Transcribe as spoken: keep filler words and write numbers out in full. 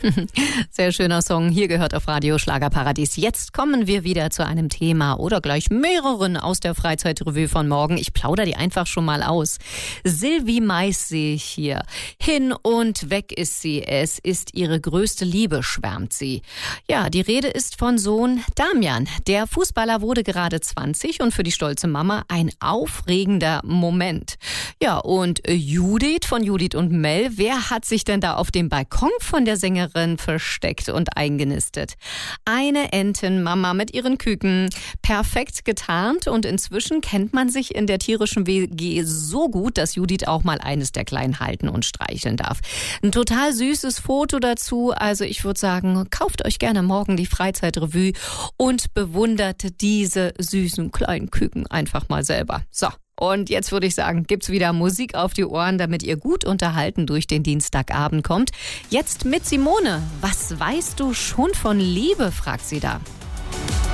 Sehr schöner Song. Hier gehört auf Radio Schlagerparadies. Jetzt kommen wir wieder zu einem Thema oder gleich mehreren aus der Freizeitrevue von morgen. Ich plaudere die einfach schon mal aus. Sylvie Mais sehe ich hier. Hin und weg ist sie. Es ist ihre größte Liebe, schwärmt sie. Ja, die Rede ist von Sohn Damian. Der Fußballer wurde gerade zwanzig und für die stolze Mama ein aufregender Moment. Ja, und Judith von Judith und Mel, wer hat sich denn da auf dem Balkon von der Sängerin versteckt und eingenistet? Eine Entenmama mit ihren Küken, perfekt getarnt, und inzwischen kennt man sich in der tierischen W G so gut, dass Judith auch mal eines der Kleinen halten und streicheln darf. Ein total süßes Foto dazu, also ich würde sagen, kauft euch gerne morgen die Freizeitrevue und bewundert diese süßen kleinen Küken einfach mal selber. So. Und jetzt würde ich sagen, gibt's wieder Musik auf die Ohren, damit ihr gut unterhalten durch den Dienstagabend kommt. Jetzt mit Simone. Was weißt du schon von Liebe, fragt sie da.